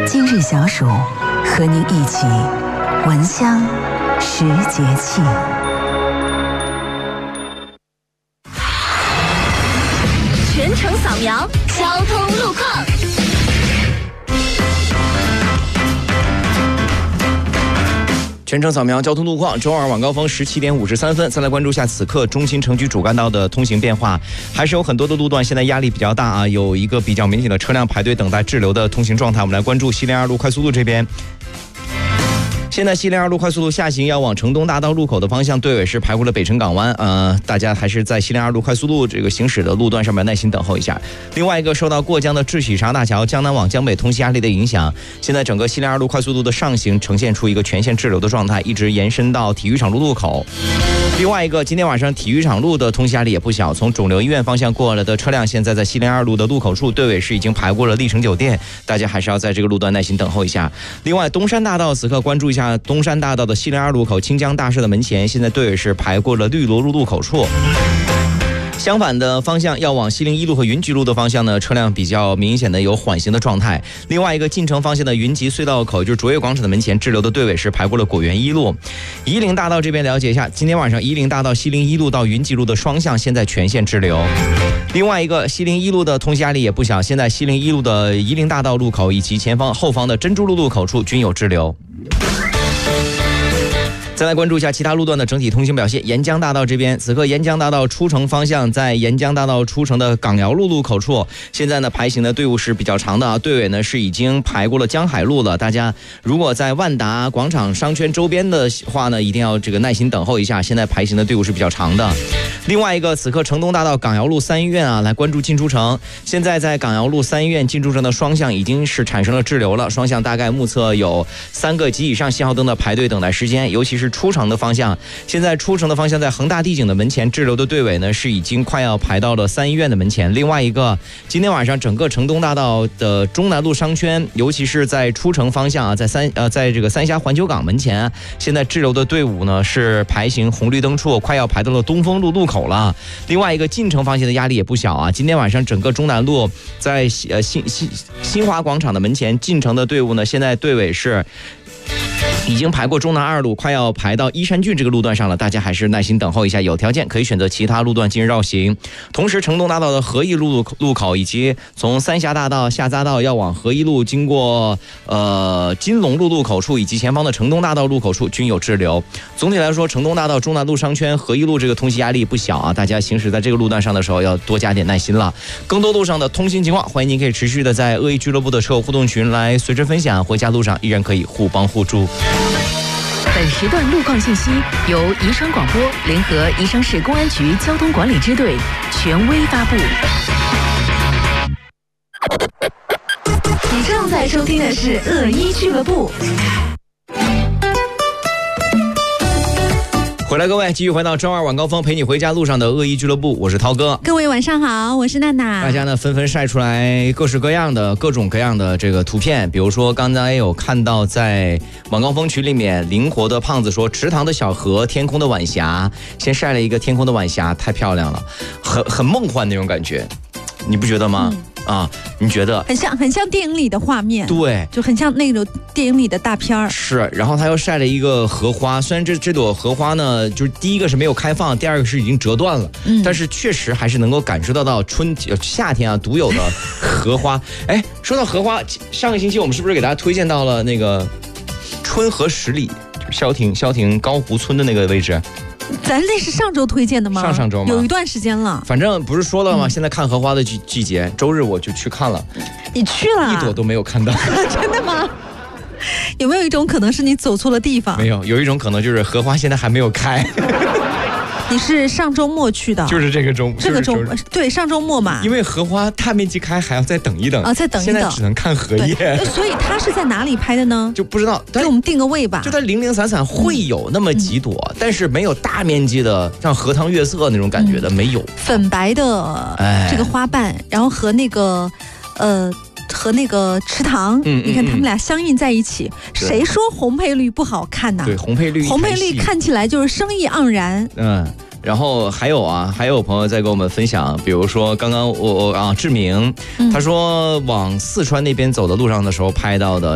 今日小暑，和您一起闻香识节气。 全程扫描交通路况。 全程扫描交通路况，周二晚高峰17点53分，再来关注一下此刻中心城区主干道的通行变化，还是有很多的路段现在压力比较大啊，有一个比较明显的车辆排队等待滞留的通行状态。我们来关注西陵2路快速路这边。现在西陵2路快速路下行要往城东大道路口的方向，队尾是排过了北辰港湾，大家还是在西陵2路快速路这个行驶的路段上面耐心等候一下。另外一个，受到过江的智喜沙大桥江南往江北通西压力的影响，现在整个西陵2路快速路的上行呈现出一个全线滞留的状态，一直延伸到体育场路路口。另外一个，今天晚上体育场路的通西压力也不小，从肿瘤医院方向过来的车辆，现在在西陵2路的路口处，队尾是已经排过了丽城酒店，大家还是要在这个路段耐心等候一下。另外，东山大道此刻关注一下东山大道的西陵2路口清江大社的门前，现在队尾是排过了绿萝路路口处。相反的方向要往西陵1路和云集路的方向呢，车辆比较明显的有缓行的状态。另外一个进城方向的云集隧道口，就是卓越广场的门前滞留的队尾是排过了果园1路。夷陵大道这边了解一下，今天晚上夷陵大道西陵1路到云集路的双向现在全线滞留。另外一个，西陵1路的通行压力也不小，现在西陵1路的夷陵大道路口以及前方后方的珍珠路路口处均有滞留。再来关注一下其他路段的整体通行表现。沿江大道这边，此刻沿江大道出城方向，在沿江大道出城的港窑路路口处，现在呢排行的队伍是比较长的啊，队尾呢是已经排过了江海路了。大家如果在万达广场商圈周边的话呢，一定要这个耐心等候一下，现在排行的队伍是比较长的。另外一个，此刻城东大道港窑路三医院啊，来关注进出城。现在在港窑路三医院进出城的双向已经是产生了滞留了，双向大概目测有3个及以上信号灯的排队等待时间，尤其是出城的方向，现在出城的方向在恒大地景的门前滞留的队尾呢是已经快要排到了三医院的门前。另外一个，今天晚上整个城东大道的中南路商圈，尤其是在出城方向啊，在这个三峡环球港门前，现在滞留的队伍呢是排行红绿灯处，快要排到了东风路路口了。另外一个，进城方向的压力也不小啊，今天晚上整个中南路在新华广场的门前进城的队伍呢，现在队尾是已经排过中南2路，快要排到依山郡这个路段上了，大家还是耐心等候一下，有条件可以选择其他路段进行绕行。同时，城东大道的合一路口以及从三峡大道下匝道要往合一路经过金龙路路口处以及前方的城东大道路口处均有滞留。总体来说，城东大道中南路商圈合一路这个通行压力不小啊，大家行驶在这个路段上的时候要多加点耐心了。更多路上的通行情况，欢迎您可以持续的在恶意俱乐部的车友互动群来随时分享，回家路上依然可以互帮互助。 本时段路况信息由宜昌广播联合宜昌市公安局交通管理支队权威发布。你正在收听的是恶意俱乐部。 回来各位，继续回到周二晚高峰陪你回家路上的恶意俱乐部，我是涛哥。 各位晚上好，我是娜娜。 大家呢纷纷晒出来各式各样的各种各样的这个图片，比如说刚才有看到在晚高峰群里面，灵活的胖子说池塘的小河，天空的晚霞，先晒了一个天空的晚霞，太漂亮了，很梦幻那种感觉，你不觉得吗？啊，你觉得很像电影里的画面， 对， 就很像那种电影里的大片儿。是， 然后他又晒了一个荷花，虽然这朵荷花呢，就是第一个是没有开放，第二个是已经折断了，但是确实还是能够感受到夏天啊独有的荷花。哎，说到荷花，上个星期我们是不是给大家推荐到了那个春和十里，就是萧亭高湖村的那个位置？ 咱那是上周推荐的吗？ 上周吗？ 有一段时间了。 反正不是说了吗？现在看荷花的季节，周日我就去看了。 你去了？ 一朵都没有看到。 真的吗？有没有一种可能是你走错了地方？ 没有，有一种可能就是荷花现在还没有开。 你是上周末去的？ 就是这个周， 对，上周末嘛。 因为荷花大面积开还要再等一等啊，再等一等， 现在只能看荷叶。 所以它是在哪里拍的呢？ 就不知道， 给我们定个位吧。 就它零零散散会有那么几朵，但是没有大面积的像荷塘月色那种感觉的，没有。 粉白的这个花瓣，然后和那个池塘，你看他们俩相映在一起。谁说红配绿不好看呢？ 对，红配绿看起来就是生意盎然。 然后还有朋友在跟我们分享，比如说刚刚志明，他说往四川那边走的路上的时候拍到的